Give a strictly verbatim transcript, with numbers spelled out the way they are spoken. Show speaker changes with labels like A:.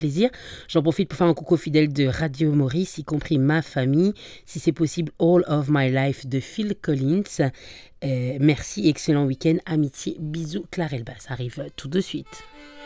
A: plaisir. J'en profite pour faire un coucou fidèle de Radio Maurice, y compris ma famille. Si c'est possible, All of My Life de Phil Collins. Euh, merci, excellent week-end, amitié, bisous, Claire Elbas. Ça arrive tout de suite.